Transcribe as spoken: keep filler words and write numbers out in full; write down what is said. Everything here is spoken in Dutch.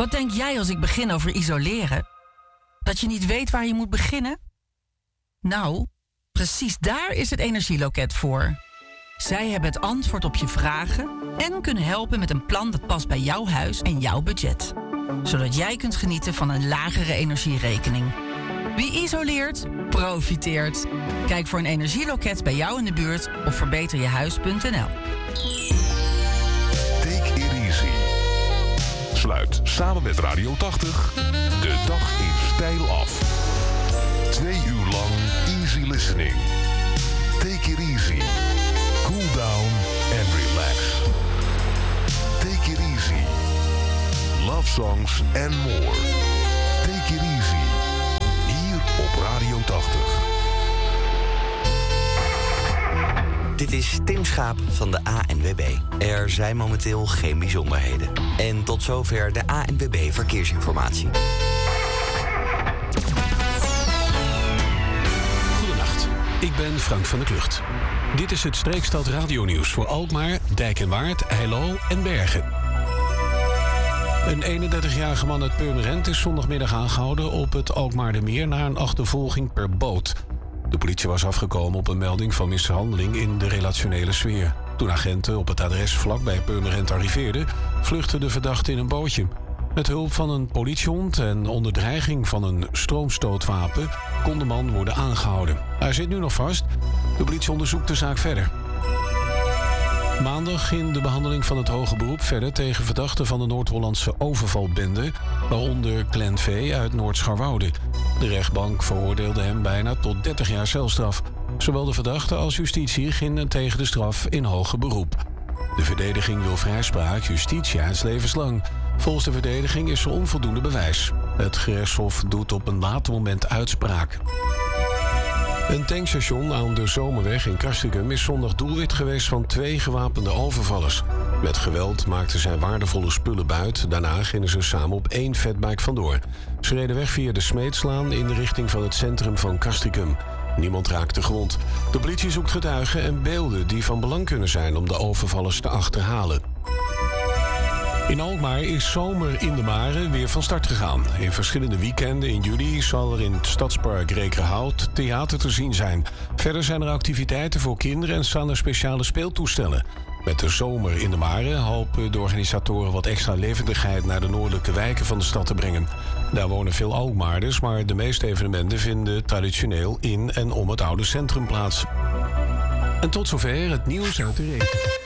Wat denk jij als ik begin over isoleren? Dat je niet weet waar je moet beginnen? Nou, precies daar is het Energieloket voor. Zij hebben het antwoord op je vragen en kunnen helpen met een plan dat past bij jouw huis en jouw budget. Zodat jij kunt genieten van een lagere energierekening. Wie isoleert, profiteert. Kijk voor een energieloket bij jou in de buurt op verbeter je huis punt n l. Take it easy. Sluit samen met Radio tachtig de dag in stijl af. Twee uur lang easy listening. Take it easy. Cool down and relax. Take it easy. Love songs and more. Take it easy. Hier op Radio tachtig. Dit is Tim Schaap van de A N W B. Er zijn momenteel geen bijzonderheden. En tot zover de A N W B Verkeersinformatie. Goedenacht, ik ben Frank van der Klucht. Dit is het Streekstad Radionieuws voor Alkmaar, Dijk en Waard, Heilo en Bergen. Een eenendertigjarige man uit Purmerend is zondagmiddag aangehouden op het Alkmaardermeer na een achtervolging per boot. De politie was afgekomen op een melding van mishandeling in de relationele sfeer. Toen agenten op het adres vlakbij Purmerend arriveerden, vluchtte de verdachte in een bootje. Met hulp van een politiehond en onder dreiging van een stroomstootwapen kon de man worden aangehouden. Hij zit nu nog vast. De politie onderzoekt de zaak verder. Maandag ging de behandeling van het hoge beroep verder tegen verdachten van de Noord-Hollandse overvalbende, waaronder Glenn V. uit Noord-Scharwoude. De rechtbank veroordeelde hem bijna tot dertig jaar celstraf. Zowel de verdachte als justitie gingen tegen de straf in hoger beroep. De verdediging wil vrijspraak, justitia is levenslang. Volgens de verdediging is er onvoldoende bewijs. Het gerechtshof doet op een later moment uitspraak. Een tankstation aan de Zomerweg in Castricum is zondag doelwit geweest van twee gewapende overvallers. Met geweld maakten zij waardevolle spullen buit. Daarna gingen ze samen op één fatbike vandoor. Ze reden weg via de Smeetslaan in de richting van het centrum van Castricum. Niemand raakte gewond. De politie zoekt getuigen en beelden die van belang kunnen zijn om de overvallers te achterhalen. In Alkmaar is Zomer in de Mare weer van start gegaan. In verschillende weekenden in juli zal er in het stadspark Rekerhout theater te zien zijn. Verder zijn er activiteiten voor kinderen en staan er speciale speeltoestellen. Met de Zomer in de Mare hopen de organisatoren wat extra levendigheid naar de noordelijke wijken van de stad te brengen. Daar wonen veel Alkmaarders, maar de meeste evenementen vinden traditioneel in en om het oude centrum plaats. En tot zover het nieuws uit de regio.